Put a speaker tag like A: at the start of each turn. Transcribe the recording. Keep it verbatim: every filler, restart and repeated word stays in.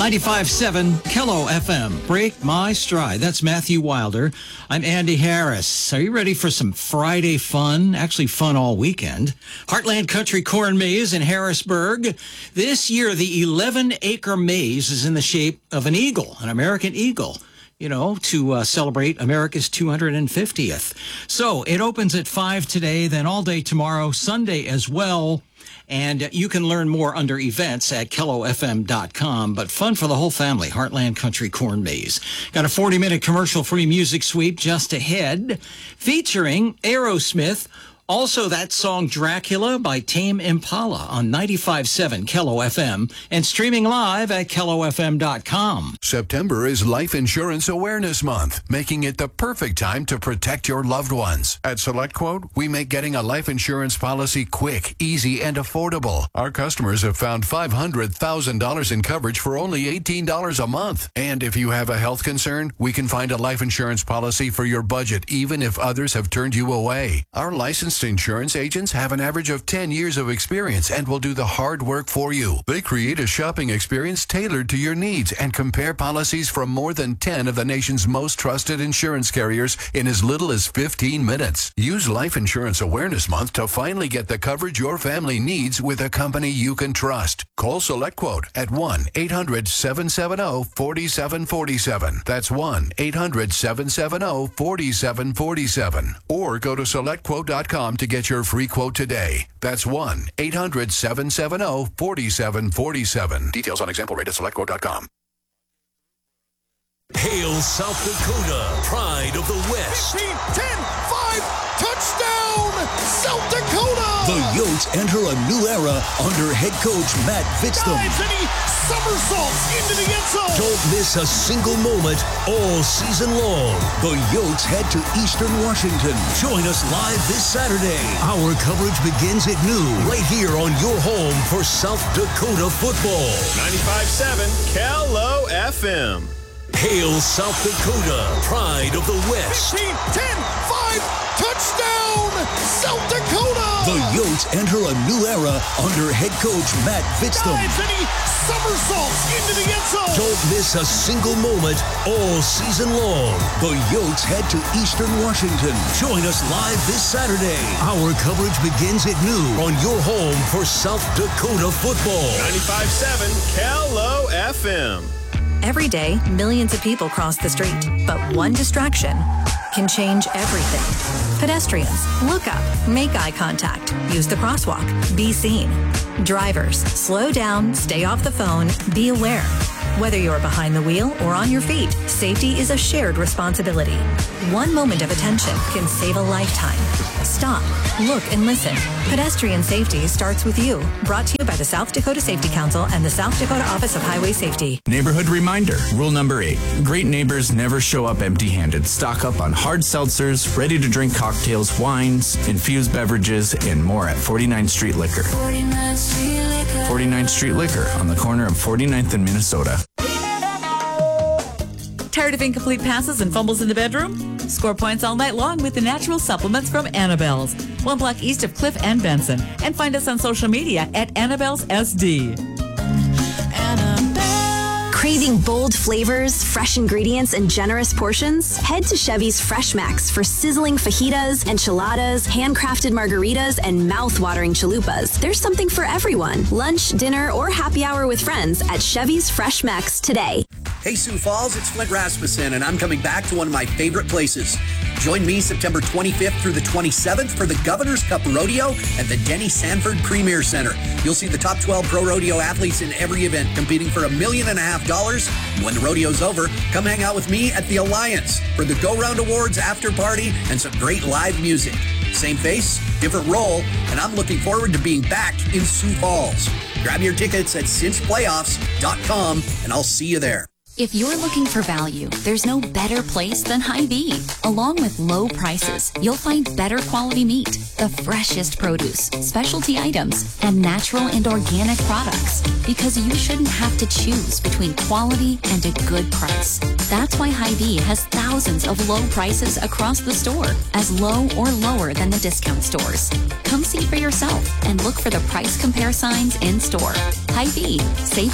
A: ninety-five point seven Kello F M. Break my stride. That's Matthew Wilder. I'm Andy Harris. Are you ready for some Friday fun? Actually, fun all weekend. Heartland Country Corn Maze in Harrisburg. This year, the eleven-acre maze is in the shape of an eagle, an American eagle, you know, to uh, celebrate America's two hundred fiftieth. So it opens at five today, then all day tomorrow, Sunday as well. And you can learn more under events at kello f m dot com. But fun for the whole family, Heartland Country Corn Maze. Got a forty-minute commercial-free music sweep just ahead, featuring Aerosmith. Also, that song Dracula by Tame Impala on ninety-five point seven Kello F M and streaming live at kello f m dot com.
B: September is Life Insurance Awareness Month, making it the perfect time to protect your loved ones. At SelectQuote, we make getting a life insurance policy quick, easy, and affordable. Our customers have found five hundred thousand dollars in coverage for only eighteen dollars a month. And if you have a health concern, we can find a life insurance policy for your budget, even if others have turned you away. Our licensed insurance agents have an average of ten years of experience and will do the hard work for you. They create a shopping experience tailored to your needs and compare policies from more than ten of the nation's most trusted insurance carriers in as little as fifteen minutes. Use Life Insurance Awareness Month to finally get the coverage your family needs with a company you can trust. Call SelectQuote at one eight hundred seven seven zero four seven four seven. That's one eight hundred seven seven zero four seven four seven. Or go to select quote dot com to get your free quote today. That's one eight hundred seven seven zero four seven four seven. Details on example rate at select quote dot com.
C: Hail South Dakota, pride of the West.
D: fifteen, ten, five, touchdown, South Dakota!
C: The Yotes enter a new era under head coach Matt Vitztham.
D: Dives and he somersaults into the end zone.
C: Don't miss a single moment all season long. The Yotes head to Eastern Washington. Join us live this Saturday. Our coverage begins at noon right here on your home for South Dakota football.
E: ninety-five point seven Kello F M.
C: Hail South Dakota, pride of the West.
D: fifteen, ten, five, touchdown, South Dakota!
C: The Yotes enter a new era under head coach Matt Vitztham.
D: Dives and he somersaults into the end zone.
C: Don't miss a single moment all season long. The Yotes head to Eastern Washington. Join us live this Saturday. Our coverage begins at noon on your home for South Dakota football.
E: ninety-five point seven Kello F M.
F: Every day, millions of people cross the street, but one distraction can change everything. Pedestrians, look up, make eye contact, use the crosswalk, be seen. Drivers, slow down, stay off the phone, be aware. Whether you're behind the wheel or on your feet, safety is a shared responsibility. One moment of attention can save a lifetime. Stop, look, and listen. Pedestrian safety starts with you. Brought to you by the South Dakota Safety Council and the South Dakota Office of Highway Safety.
G: Neighborhood reminder. Rule number eight. Great neighbors never show up empty-handed. Stock up on hard seltzers, ready-to-drink cocktails, wines, infused beverages, and more at forty-ninth Street Liquor.
H: forty-ninth Street Liquor.
G: forty-ninth Street Liquor on the corner of forty-ninth and Minnesota.
I: Tired of incomplete passes and fumbles in the bedroom? Score points all night long with the natural supplements from Annabelle's. One block east of Cliff and Benson. And find us on social media at Annabelle's S D.
J: Craving bold flavors, fresh ingredients, and generous portions? Head to Chevy's Fresh Max for sizzling fajitas, enchiladas, handcrafted margaritas, and mouth-watering chalupas. There's something for everyone. Lunch, dinner, or happy hour with friends at Chevy's Fresh Max today.
K: Hey Sioux Falls, it's Flint Rasmussen, and I'm coming back to one of my favorite places. Join me September twenty-fifth through the twenty-seventh for the Governor's Cup Rodeo at the Denny Sanford Premier Center. You'll see the top twelve pro rodeo athletes in every event competing for a million and a half dollars. When the rodeo's over, come hang out with me at the Alliance for the Go Round Awards after party and some great live music. Same face, different role, and I'm looking forward to being back in Sioux Falls. Grab your tickets at since playoffs dot com, and I'll see you there.
L: If you're looking for value, there's no better place than Hy-Vee. Along with low prices, you'll find better quality meat, the freshest produce, specialty items, and natural and organic products. Because you shouldn't have to choose between quality and a good price. That's why Hy-Vee has thousands of low prices across the store, as low or lower than the discount stores. Come see for yourself and look for the price compare signs in store. Hy-Vee, save